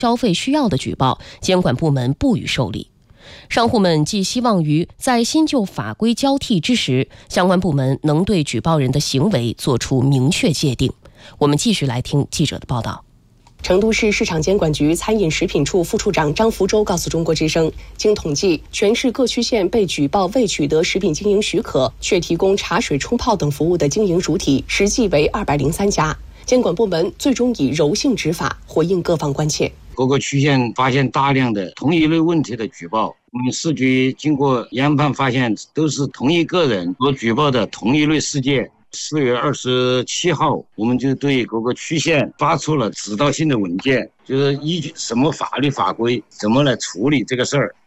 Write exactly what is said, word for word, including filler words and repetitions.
消费需要的举报，监管部门不予受理。商户们寄希望于在新旧法规交替之时，相关部门能对举报人的行为作出明确界定。我们继续来听记者的报道。 成都市市场监管局餐饮食品处副处长张福洲告诉中国之声，经统计，全市各区县被举报未取得食品经营许可却提供茶水冲泡等服务的经营主体实际为二百零三家。监管部门最终以柔性执法回应各方关切。 各个区县发现大量的同一类问题的举报，我们市局经过研判发现，都是同一个人所举报的同一类事件。四月二十七号，我们就对各个区县发出了指导性的文件，就是依据什么法律法规怎么来处理这个事儿。